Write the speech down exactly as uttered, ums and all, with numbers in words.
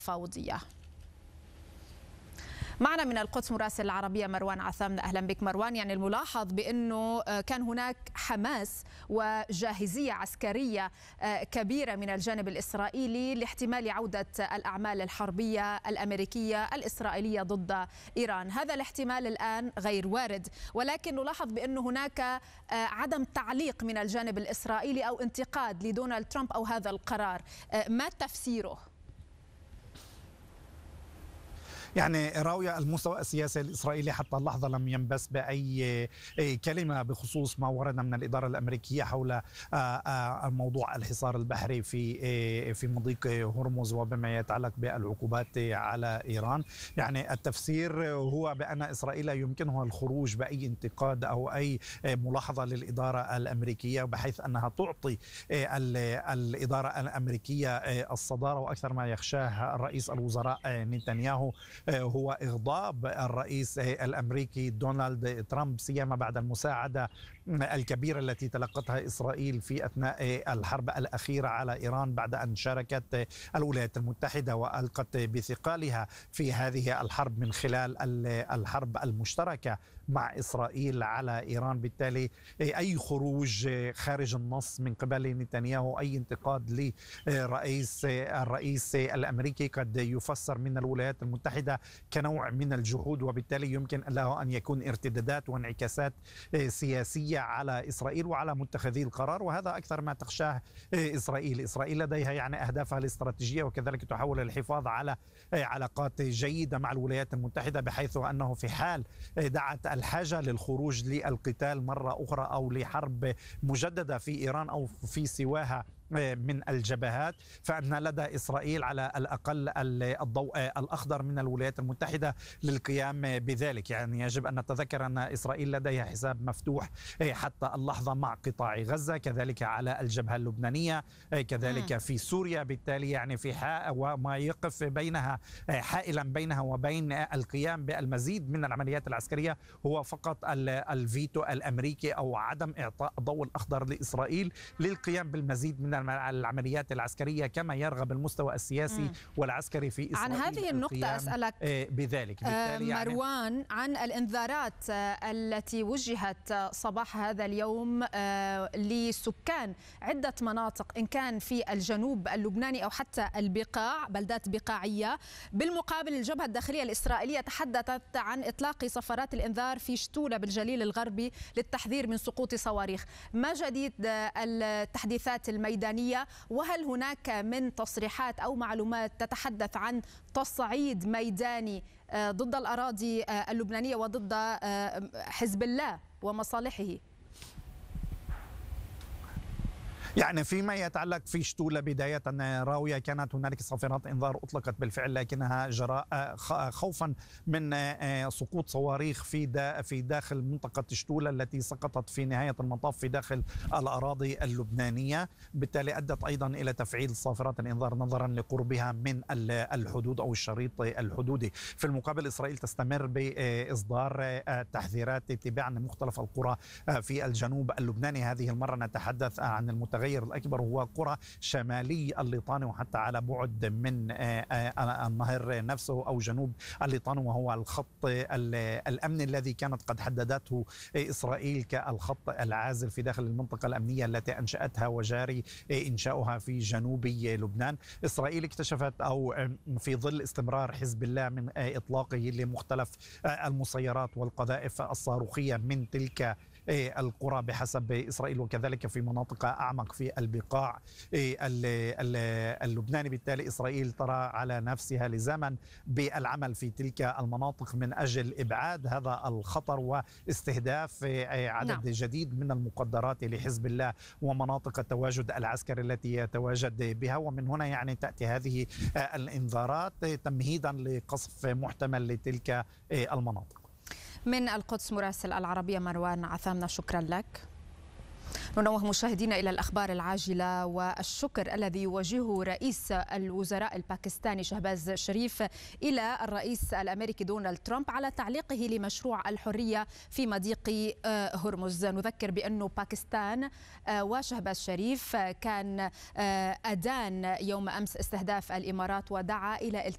فوضية. معنا من القدس مراسل العربية مروان عثامنة. أهلا بك مروان. يعني الملاحظ بأنه كان هناك حماس وجاهزية عسكرية كبيرة من الجانب الإسرائيلي لاحتمال عودة الأعمال الحربية الأمريكية الإسرائيلية ضد إيران. هذا الاحتمال الآن غير وارد، ولكن نلاحظ بأن هناك عدم تعليق من الجانب الإسرائيلي أو انتقاد لدونالد ترامب أو هذا القرار. ما تفسيره؟ يعني راوية المستوى السياسي الإسرائيلي حتى اللحظة لم ينبث بأي كلمة بخصوص ما ورد من الإدارة الأمريكية حول موضوع الحصار البحري في في مضيق هرمز وبما يتعلق بالعقوبات على إيران. يعني التفسير هو بأن إسرائيل يمكنها الخروج بأي انتقاد أو أي ملاحظة للإدارة الأمريكية، بحيث أنها تعطي الإدارة الأمريكية الصدارة. وأكثر ما يخشاه رئيس الوزراء نتنياهو هو إغضاب الرئيس الأمريكي دونالد ترامب، سيما بعد المساعدة الكبيرة التي تلقتها إسرائيل في أثناء الحرب الأخيرة على إيران، بعد أن شاركت الولايات المتحدة وألقت بثقالها في هذه الحرب من خلال الحرب المشتركة مع إسرائيل على إيران. بالتالي أي خروج خارج النص من قبل نتنياهو، أي انتقاد لرئيس الرئيس الأمريكي قد يفسر من الولايات المتحدة كنوع من الجحود، وبالتالي يمكن له أن يكون ارتدادات وانعكاسات سياسية على إسرائيل وعلى متخذي القرار. وهذا أكثر ما تخشاه إسرائيل. إسرائيل لديها يعني أهدافها الاستراتيجية، وكذلك تحاول الحفاظ على علاقات جيدة مع الولايات المتحدة، بحيث أنه في حال دعت الحاجة للخروج للقتال مرة أخرى أو لحرب مجددة في إيران أو في سواها من الجبهات، فإن لدى إسرائيل على الأقل الضوء الأخضر من الولايات المتحدة للقيام بذلك. يعني يجب أن نتذكر أن إسرائيل لديها حساب مفتوح حتى اللحظة مع قطاع غزة، كذلك على الجبهة اللبنانية، كذلك في سوريا. بالتالي يعني في حق وما يقف بينها حائلا بينها وبين القيام بالمزيد من العمليات العسكرية هو فقط الفيتو الأمريكي أو عدم إعطاء الضوء الأخضر لإسرائيل للقيام بالمزيد من العمليات العسكرية كما يرغب المستوى السياسي مم. والعسكري في إسرائيل. عن هذه النقطة أسألك بذلك مروان يعني عن الإنذارات التي وجهت صباح هذا اليوم لسكان عدة مناطق، إن كان في الجنوب اللبناني أو حتى البقاع، بلدات بقاعية. بالمقابل الجبهة الداخلية الإسرائيلية تحدثت عن إطلاق صفارات الإنذار في شتولة بالجليل الغربي للتحذير من سقوط صواريخ. ما جديد التحديثات الميدانية، وهل هناك من تصريحات أو معلومات تتحدث عن تصعيد ميداني ضد الأراضي اللبنانية وضد حزب الله ومصالحه؟ يعني فيما يتعلق في شتولة بداية راوية، كانت هنالك صافرات انذار اطلقت بالفعل، لكنها جراء خوفا من سقوط صواريخ في في داخل منطقة شتولة التي سقطت في نهاية المطاف في داخل الأراضي اللبنانية. بالتالي أدت أيضا إلى تفعيل صافرات الانذار نظرا لقربها من الحدود أو الشريط الحدودي. في المقابل إسرائيل تستمر بإصدار تحذيرات تباعا لمختلف القرى في الجنوب اللبناني. هذه المرة نتحدث عن المتغير الغير الأكبر هو قرى شمالي الليطاني وحتى على بعد من النهر نفسه أو جنوب الليطاني، وهو الخط الأمني الذي كانت قد حددته إسرائيل كالخط العازل في داخل المنطقة الأمنية التي أنشأتها وجاري إنشاؤها في جنوب لبنان. إسرائيل اكتشفت أو في ظل استمرار حزب الله من إطلاقه لمختلف المسيرات والقذائف الصاروخية من تلك القرى بحسب إسرائيل، وكذلك في مناطق أعمق في البقاع اللبناني. بالتالي إسرائيل ترى على نفسها لزاما بالعمل في تلك المناطق من أجل إبعاد هذا الخطر واستهداف عدد نعم. جديد من المقدرات لحزب الله ومناطق التواجد العسكري التي يتواجد بها. ومن هنا يعني تأتي هذه الإنذارات تمهيدا لقصف محتمل لتلك المناطق. من القدس مراسل العربية مروان عثامنة، شكرا لك. ننوه مشاهدينا إلى الأخبار العاجلة والشكر الذي يوجهه رئيس الوزراء الباكستاني شهباز شريف إلى الرئيس الأمريكي دونالد ترامب على تعليقه لمشروع الحرية في مضيق هرمز. نذكر بأن باكستان وشهباز شريف كان أدان يوم أمس استهداف الإمارات ودعا إلى